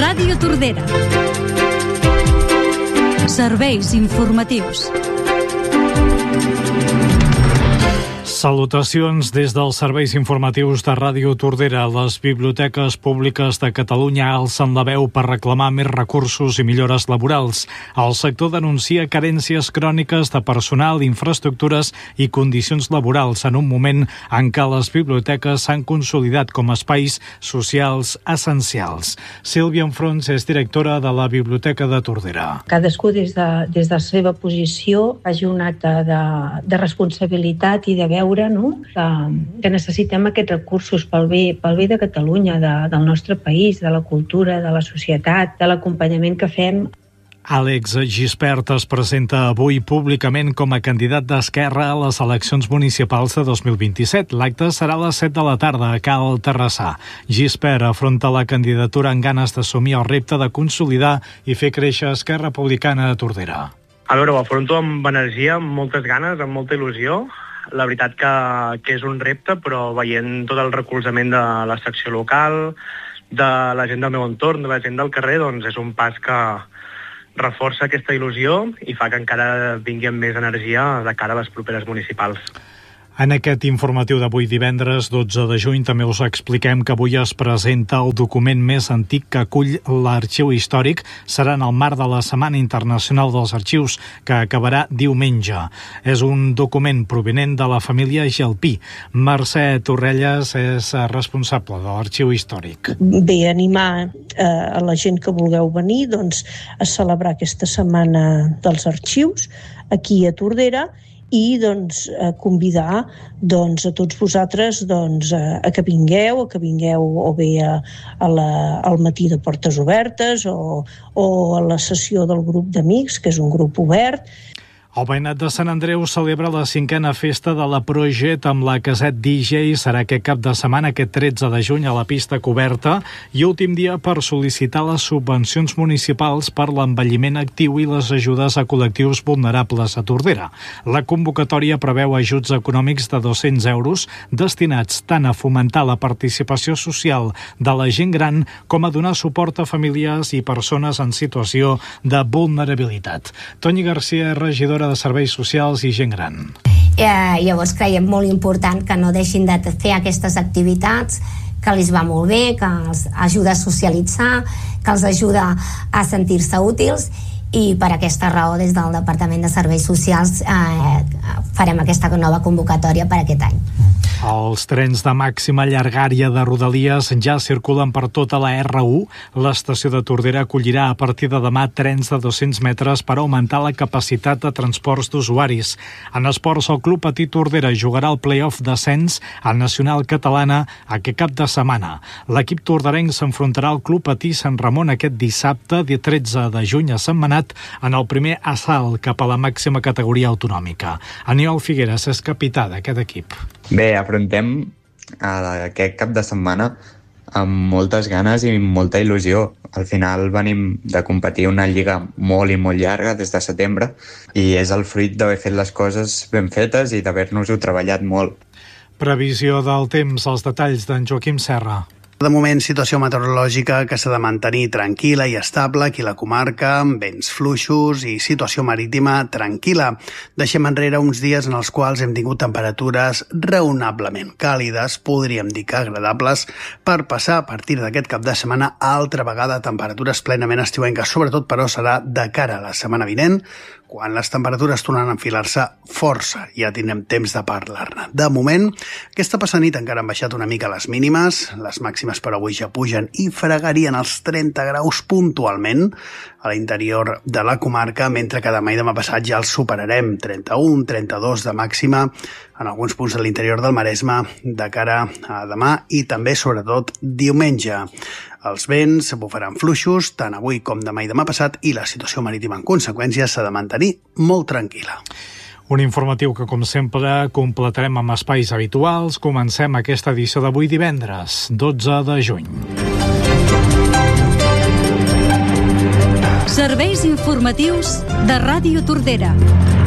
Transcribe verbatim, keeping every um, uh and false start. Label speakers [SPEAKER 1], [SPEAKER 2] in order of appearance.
[SPEAKER 1] Ràdio Tordera. Serveis informatius.
[SPEAKER 2] Salutacions des dels serveis informatius de Ràdio Tordera. Les biblioteques públiques de Catalunya alcen la veu per reclamar més recursos i millores laborals. El sector denuncia carències cròniques de personal, infraestructures i condicions laborals en un moment en què les biblioteques s'han consolidat com a espais socials essencials. Sílvia Enfrons és directora de la Biblioteca de Tordera.
[SPEAKER 3] Cadascú des de, des de la seva posició faci un acte de, de responsabilitat i de veure no? que, que necessitem aquests recursos pel bé, pel bé de Catalunya, de, del nostre país, de la cultura, de la societat, de l'acompanyament que fem.
[SPEAKER 2] Àlex Gispert es presenta avui públicament com a candidat d'Esquerra a les eleccions municipals de dos mil vint-i-set. L'acte serà a les set de la tarda a Cal Terrassà. Gispert afronta la candidatura amb ganes d'assumir el repte de consolidar i fer créixer Esquerra Republicana de Tordera.
[SPEAKER 4] A veure, ho afronto amb energia, amb moltes ganes, amb molta il·lusió. La veritat que, que és un repte, però veient tot el recolzament de la secció local, de la gent del meu entorn, de la gent del carrer, doncs és un pas que reforça aquesta il·lusió i fa que encara vingui amb més energia de cara a les properes municipals.
[SPEAKER 2] En aquest informatiu d'avui divendres, dotze de juny, també us expliquem que avui es presenta el document més antic que acull l'Arxiu Històric. Serà en el marc de la Setmana Internacional dels Arxius, que acabarà diumenge. És un document provinent de la família Gelpí. Mercè Torrelles és responsable de l'Arxiu Històric.
[SPEAKER 5] Bé, animar eh, a la gent que vulgueu venir doncs, a celebrar aquesta Setmana dels Arxius aquí a Tordera, i doncs, a convidar doncs, a tots vosaltres doncs, a, a que vingueu, a que vingueu o bé a, a la, al matí de portes obertes o, o a la sessió del grup d'amics, que és un grup obert.
[SPEAKER 2] El veïnat de Sant Andreu celebra la cinquena festa de la Projet amb la Caset D J. Serà aquest cap de setmana, aquest tretze de juny, a la pista coberta, i últim dia per sol·licitar les subvencions municipals per l'envelliment actiu i les ajudes a col·lectius vulnerables a Tordera. La convocatòria preveu ajuts econòmics de dos-cents euros destinats tant a fomentar la participació social de la gent gran com a donar suport a famílies i persones en situació de vulnerabilitat. Toni Garcia, regidora de Serveis Socials i Gent Gran.
[SPEAKER 6] Eh, llavors creiem molt important que no deixin de fer aquestes activitats, que els va molt bé, que els ajuda a socialitzar, que els ajuda a sentir-se útils, i per aquesta raó des del Departament de Serveis Socials eh, farem aquesta nova convocatòria per aquest any.
[SPEAKER 2] Els trens de màxima llargària de Rodalies ja circulen per tota la erra u. L'estació de Tordera acollirà a partir de demà trens de dos-cents metres per augmentar la capacitat de transports d'usuaris. En esports, el Club Patí Tordera jugarà el play-off d'ascens a Nacional Catalana aquest cap de setmana. L'equip torderenc s'enfrontarà al Club Patí Sant Ramon aquest dissabte, dia tretze de juny, a Sentmenat, en el primer assalt cap a la màxima categoria autonòmica. Aniol Figueres és capità d'aquest equip.
[SPEAKER 7] Bé, afrontem aquest cap de setmana amb moltes ganes i molta il·lusió. Al final venim de competir una lliga molt i molt llarga des de setembre i és el fruit d'haver fet les coses ben fetes i d'haver-nos-ho treballat molt.
[SPEAKER 2] Previsió del temps, els detalls d'en Joaquim Serra.
[SPEAKER 8] De moment, situació meteorològica que s'ha de mantenir tranquil·la i estable aquí a la comarca, amb vents fluixos i situació marítima tranquil·la. Deixem enrere uns dies en els quals hem tingut temperatures raonablement càlides, podríem dir que agradables, per passar a partir d'aquest cap de setmana altra vegada a temperatures plenament estiuenques. Sobretot, però, serà de cara a la setmana vinent, quan les temperatures tornaran a enfilar-se força. Ja tindrem temps de parlar-ne. De moment, aquesta passada nit encara han baixat una mica les mínimes, les màximes per avui ja pugen i fregarien els trenta graus puntualment a l'interior de la comarca, mentre que demà i demà passat ja els superarem, trenta-un, trenta-dos de màxima en alguns punts de l'interior del Maresme de cara a demà i també, sobretot, diumenge. Els vents bufaran fluixos tant avui com demà i demà passat i la situació marítima en conseqüència s'ha de mantenir molt tranquil·la.
[SPEAKER 2] Un informatiu que, com sempre, completarem amb espais habituals. Comencem aquesta edició d'avui divendres, dotze de juny.
[SPEAKER 1] Serveis informatius de Ràdio Tordera.